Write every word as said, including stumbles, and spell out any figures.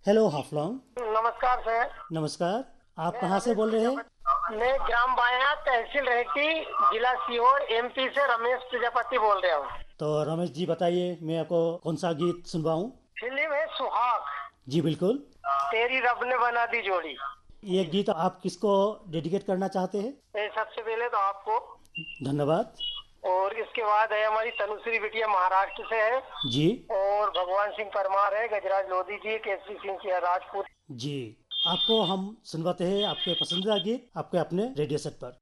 Hello Haflong. नमस्कार sir. नमस्कार। आप मैं कहाँ से रमेश बोल रहे हैं? प्रजापति, मैं ग्राम बाया तहसील रेहटी जिला सीहोर एमपी से रमेश प्रजापति बोल रहा हूँ। तो रमेश जी बताइए, मैं आपको कौन सा गीत सुनवाऊं? फिल्म है सुहाग। जी बिल्कुल। तेरी रब ने बना दी जोड़ी। ये गीत आप किसको डेडिकेट करना चाहते हैं? ये सबसे पहले तो आपको, धन्यवाद। और इसके बाद है हमारी तनुश्री बिटिया महाराष्ट्र से है, जी। और भगवान सिंह परमार है, गजराज लोधी जी, केसरी सिंह की है राजपूत। जी। आपको हम सुनवाते हैं आपके पसंदीदा गीत आपके अपने रेडियो सेट पर।